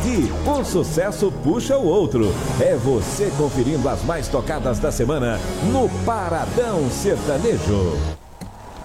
Aqui, um sucesso puxa o outro. É você conferindo as mais tocadas da semana no Paradão Sertanejo.